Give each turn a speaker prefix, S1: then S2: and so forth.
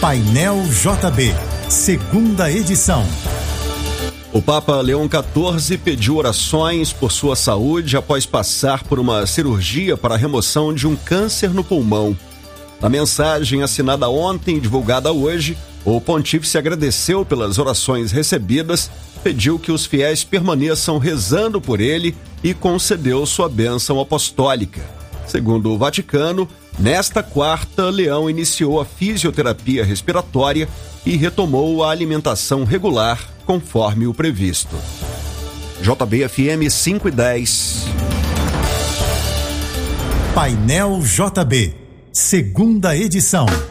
S1: Painel JB, segunda edição.
S2: O Papa Leão XIV pediu orações por sua saúde após passar por uma cirurgia para a remoção de um câncer no pulmão. Na mensagem assinada ontem e divulgada hoje, o pontífice agradeceu pelas orações recebidas, pediu que os fiéis permaneçam rezando por ele e concedeu sua bênção apostólica. Segundo o Vaticano, nesta quarta, Leão iniciou a fisioterapia respiratória e retomou a alimentação regular, conforme o previsto. JB-FM 5:10.
S1: Painel JB, segunda edição.